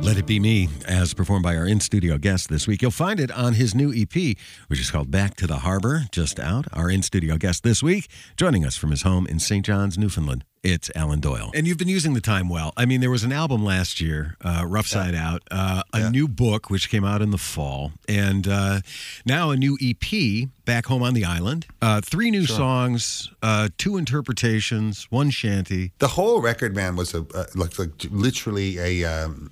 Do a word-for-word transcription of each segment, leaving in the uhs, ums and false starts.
Let It Be Me, as performed by our in-studio guest this week. You'll find it on his new E P, which is called Back to the Harbor, just out. Our in-studio guest this week, joining us from his home in Saint John's, Newfoundland. It's Alan Doyle. And you've been using the time well. I mean, there was an album last year, uh, Rough Side yeah. Out, uh, a yeah. new book, which came out in the fall, and uh, now a new E P, Back Home on the Island. Uh, three new sure. songs, uh, two interpretations, one shanty. The whole record, man, was a uh, like, like literally a... Um,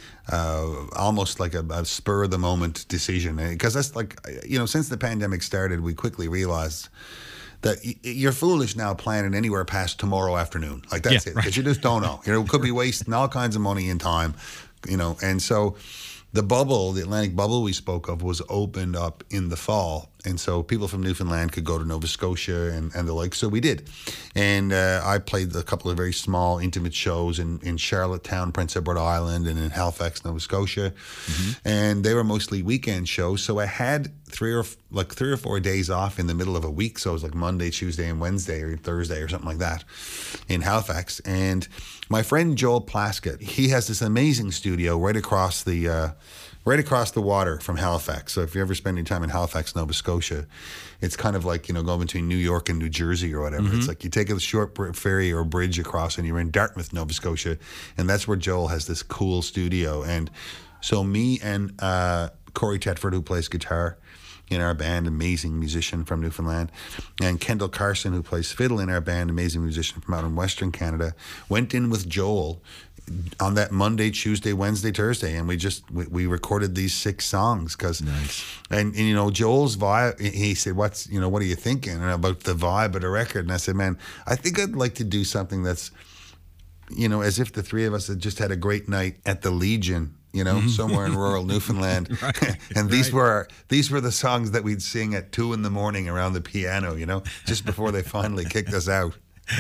Uh, almost like a, a spur of the moment decision, because that's like, you know, since the pandemic started, we quickly realized that y- you're foolish now planning anywhere past tomorrow afternoon. Like that's yeah, it, because right. you just don't know. You know, it could be wasting all kinds of money and time. You know, and so the bubble, the Atlantic bubble we spoke of, was opened up in the fall. And so people from Newfoundland could go to Nova Scotia and, and the like. So we did. And uh, I played a couple of very small, intimate shows in, in Charlottetown, Prince Edward Island, and in Halifax, Nova Scotia. Mm-hmm. And they were mostly weekend shows. So I had three or like three or four days off in the middle of a week. So it was like Monday, Tuesday, and Wednesday, or Thursday, or something like that in Halifax. And my friend Joel Plaskett, he has this amazing studio right across the... Uh, right across the water from Halifax. So if you ever spend any time in Halifax, Nova Scotia, it's kind of like, you know, going between New York and New Jersey or whatever. Mm-hmm. It's like you take a short ferry or bridge across and you're in Dartmouth, Nova Scotia. And that's where Joel has this cool studio. And so me and uh, Corey Tetford, who plays guitar in our band, amazing musician from Newfoundland, and Kendall Carson, who plays fiddle in our band, amazing musician from out in Western Canada, went in with Joel on that Monday, Tuesday, Wednesday, Thursday, and we just we, we recorded these six songs because, nice. and, and you know Joel's vibe. He said, "What's you know what are you thinking and about the vibe of the record?" And I said, "Man, I think I'd like to do something that's, you know, as if the three of us had just had a great night at the Legion." You know, somewhere in rural Newfoundland, right, and these right. were our, these were the songs that we'd sing at two in the morning around the piano. You know, just before they finally kicked us out.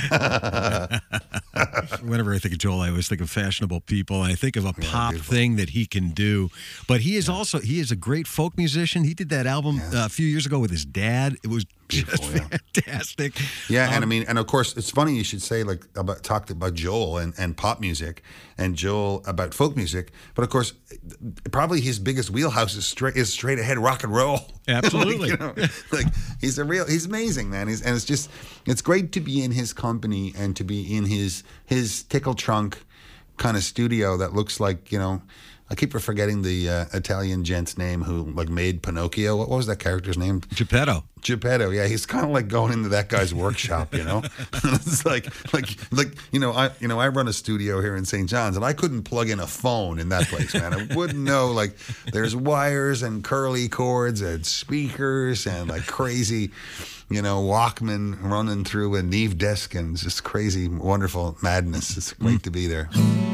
Whenever I think of Joel, I always think of fashionable people. I think of a yeah, pop beautiful. thing that he can do. But he is yeah. also, he is a great folk musician. He did that album yeah. uh, a few years ago with his dad. It was beautiful, just yeah. fantastic. Yeah, um, and I mean, and of course, it's funny you should say, like, about talked about Joel and, and pop music, and Joel about folk music. But of course, probably his biggest wheelhouse is straight is straight ahead rock and roll. Absolutely. like, you know, like he's a real, he's amazing, man. He's, and it's just, it's great to be in his company and to be in his his tickle trunk kind of studio that looks like, you know, I keep forgetting the uh, Italian gent's name who like made Pinocchio. What, what was that character's name? Geppetto. Geppetto, yeah, he's kind of like going into that guy's workshop, you know. It's like, like, like, you know, I, you know, I run a studio here in Saint John's, and I couldn't plug in a phone in that place, man. I wouldn't know. Like, there's wires and curly cords and speakers and like crazy, you know, Walkman running through a Neve desk and just crazy, wonderful madness. It's great to be there.